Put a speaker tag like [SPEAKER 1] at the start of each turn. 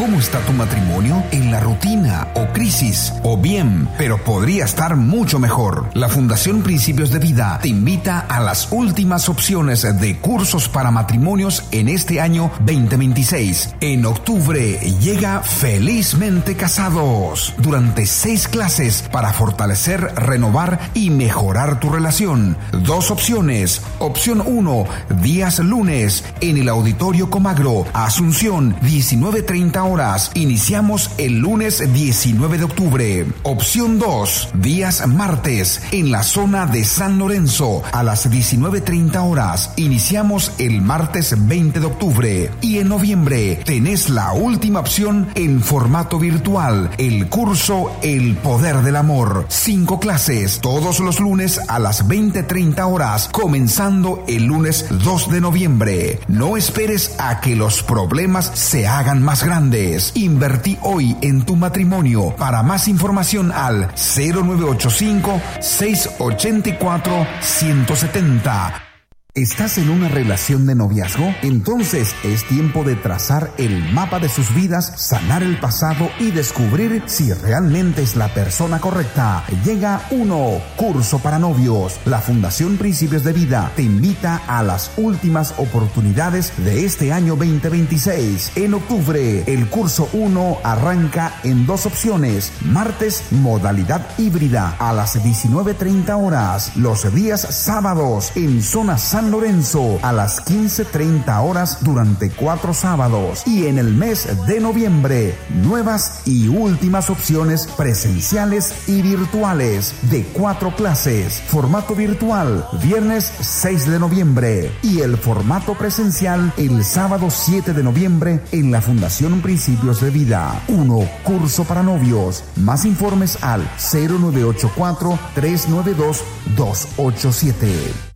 [SPEAKER 1] ¿Cómo está tu matrimonio? ¿En la rutina o crisis? O bien, pero podría estar mucho mejor. La Fundación Principios de Vida te invita a las últimas opciones de cursos para matrimonios en este año 2026. En octubre llega Felizmente Casados. Durante 6 clases para fortalecer, renovar y mejorar tu relación. 2 opciones. Opción 1, días lunes en el Auditorio Comagro, Asunción, 19:30 horas. Iniciamos el lunes 19 de octubre. Opción 2, días martes en la zona de San Lorenzo a las 19:30 horas. Iniciamos el martes 20 de octubre. Y en noviembre tenés la última opción en formato virtual, el curso El Poder del Amor. 5 clases todos los lunes a las 20:30 horas, comenzando el lunes 2 de noviembre. No esperes a que los problemas se hagan más grandes. Invertí hoy en tu matrimonio. Para más información al 0985-684-170. ¿Estás en una relación de noviazgo? Entonces es tiempo de trazar el mapa de sus vidas, sanar el pasado y descubrir si realmente es la persona correcta. Llega curso para novios. La Fundación Principios de Vida te invita a las últimas oportunidades de este año 2026. En octubre, el curso 1 arranca en 2 opciones. Martes, modalidad híbrida a las 19:30 horas. Los días sábados en zona San Lorenzo a las 15:30 horas durante 4 sábados. Y en el mes de noviembre, nuevas y últimas opciones presenciales y virtuales de 4 clases. Formato virtual, viernes 6 de noviembre. Y el formato presencial el sábado 7 de noviembre en la Fundación Principios de Vida. Curso para novios. Más informes al 0984-392-287.